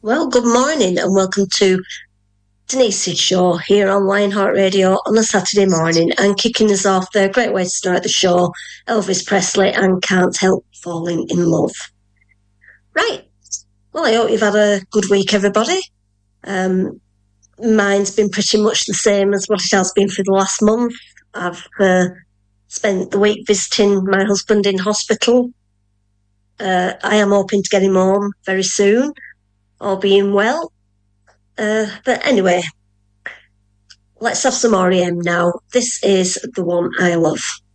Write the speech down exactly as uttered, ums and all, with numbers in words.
Well, good morning and welcome to Denise's show here on Lionheart Radio on a Saturday morning. And kicking us off, the great way to start the show, Elvis Presley and Can't Help Falling in Love. Right. Well, I hope you've had a good week, everybody. Um, mine's been pretty much the same as what it has been for the last month. I've uh, spent the week visiting my husband in hospital. Uh, I am hoping to get him home very soon, all being well. Uh, but anyway, let's have some R E M now. This is The One I Love.